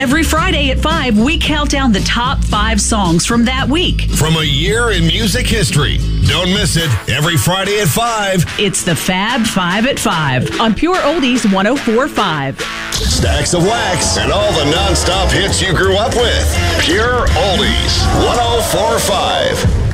Every Friday at 5, we count down the top 5 songs from that week. From a year in music history. Don't miss it. Every Friday at 5. It's the Fab 5 at 5 on Pure Oldies 104.5. Stacks of wax and all the non-stop hits you grew up with. Pure Oldies 104.5.